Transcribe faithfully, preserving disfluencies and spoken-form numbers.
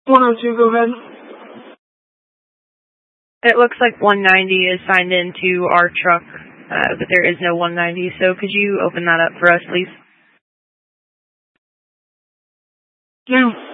one oh two, go ahead. It looks like one ninety is signed into our truck, uh, but there is no one ninety, so could you open that up for us, please? Yeah.